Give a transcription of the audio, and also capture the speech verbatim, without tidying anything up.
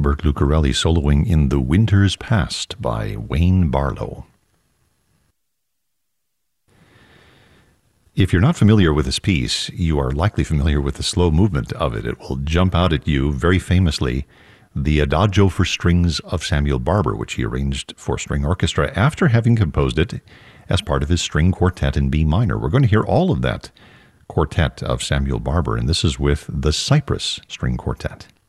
Burt Lucarelli soloing in The Winter's Past by Wayne Barlow. If you're not familiar with this piece, you are likely familiar with the slow movement of it. It will jump out at you very famously, the Adagio for Strings of Samuel Barber, which he arranged for string orchestra after having composed it as part of his string quartet in B minor. We're going to hear all of that quartet of Samuel Barber, and this is with the Cypress String Quartet.